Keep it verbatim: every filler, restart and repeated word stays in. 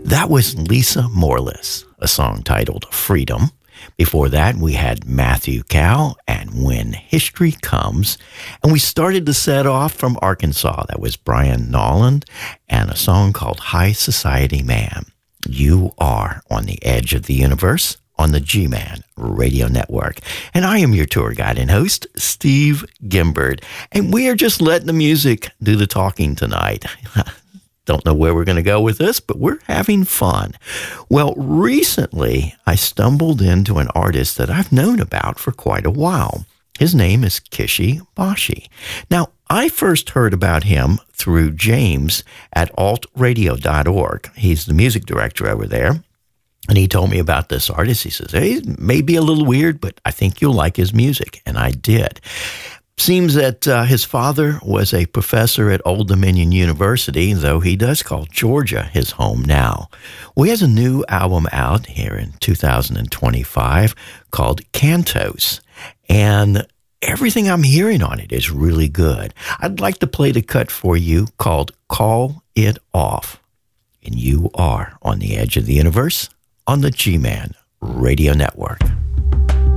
That was Lisa Morlis, a song titled Freedom. Before that, we had Matthew Cow and When History Comes. And we started the set off from Arkansas. That was Brian Noland and a song called High Society Man. You are on the edge of the universe on the G-Man Radio Network. And I am your tour guide and host, Steve Gimbert. And we are just letting the music do the talking tonight. Don't know where we're going to go with this, but we're having fun. Well, recently I stumbled into an artist that I've known about for quite a while. His name is Kishi Bashi. Now, I first heard about him through James at alt radio dot org. He's the music director over there. And he told me about this artist. He says, hey, it may be a little weird, but I think you'll like his music. And I did. Seems that uh, his father was a professor at Old Dominion University, though he does call Georgia his home now. Well, he has a new album out here in two thousand twenty-five called Cantos, and everything I'm hearing on it is really good. I'd like to play the cut for you called Call It Off. And you are on the edge of the universe on the G-Man Radio Network.